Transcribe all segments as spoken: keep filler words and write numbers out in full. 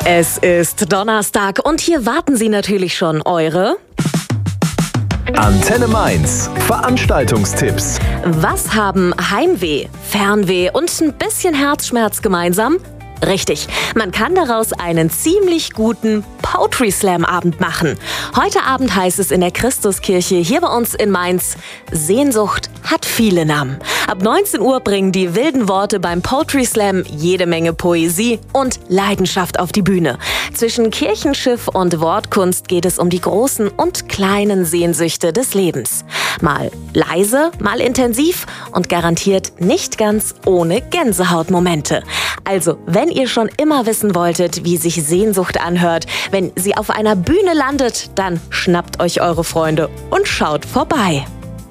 Es ist Donnerstag und hier warten Sie natürlich schon eure Antenne Mainz. Veranstaltungstipps. Was haben Heimweh, Fernweh und ein bisschen Herzschmerz gemeinsam? Richtig, man kann daraus einen ziemlich guten Poetry Slam Abend machen. Heute Abend heißt es in der Christuskirche hier bei uns in Mainz: Sehnsucht hat viele Namen. Ab neunzehn Uhr bringen die wilden Worte beim Poetry Slam jede Menge Poesie und Leidenschaft auf die Bühne. Zwischen Kirchenschiff und Wortkunst geht es um die großen und kleinen Sehnsüchte des Lebens. Mal leise, mal intensiv und garantiert nicht ganz ohne Gänsehautmomente. Also, wenn ihr schon immer wissen wolltet, wie sich Sehnsucht anhört, wenn sie auf einer Bühne landet, dann schnappt euch eure Freunde und schaut vorbei.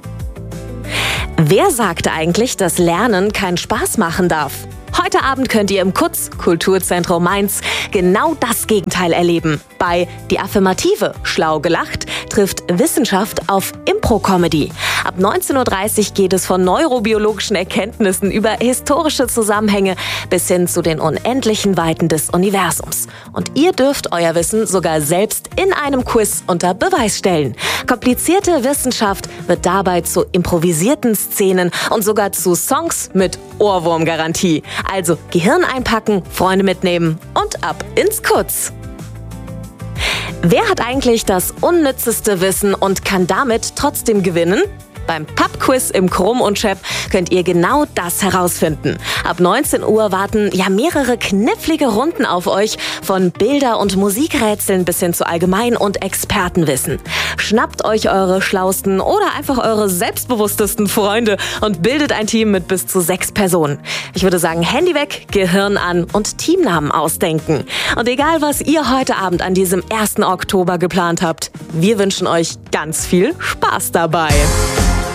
Wer sagt eigentlich, dass Lernen keinen Spaß machen darf? Heute Abend könnt ihr im K U Z, Kulturzentrum Mainz, genau das Gegenteil erleben. Bei Die Affirmative, schlau gelacht, trifft Wissenschaft auf Impro-Comedy. Ab neunzehn Uhr dreißig geht es von neurobiologischen Erkenntnissen über historische Zusammenhänge bis hin zu den unendlichen Weiten des Universums. Und ihr dürft euer Wissen sogar selbst in einem Quiz unter Beweis stellen. Komplizierte Wissenschaft wird dabei zu improvisierten Szenen und sogar zu Songs mit Ohrwurmgarantie. Also Gehirn einpacken, Freunde mitnehmen und ab ins K U Z. Wer hat eigentlich das unnützeste Wissen und kann damit trotzdem gewinnen? Beim Pub-Quiz im Krumm und Schepp könnt ihr genau das herausfinden. Ab neunzehn Uhr warten ja mehrere knifflige Runden auf euch, von Bilder- und Musikrätseln bis hin zu Allgemein- und Expertenwissen. Schnappt euch eure schlausten oder einfach eure selbstbewusstesten Freunde und bildet ein Team mit bis zu sechs Personen. Ich würde sagen, Handy weg, Gehirn an und Teamnamen ausdenken. Und egal, was ihr heute Abend an diesem ersten Oktober geplant habt, wir wünschen euch ganz viel Spaß dabei.